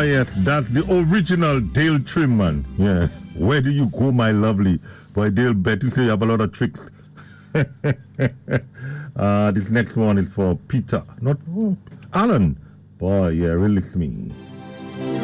yes, that's the original Dale Trim, man. Yeah. Where do you go, my lovely? Boy, Dale bet you say you have a lot of tricks. This next one is for Peter. Not Alan. Boy, yeah, release me.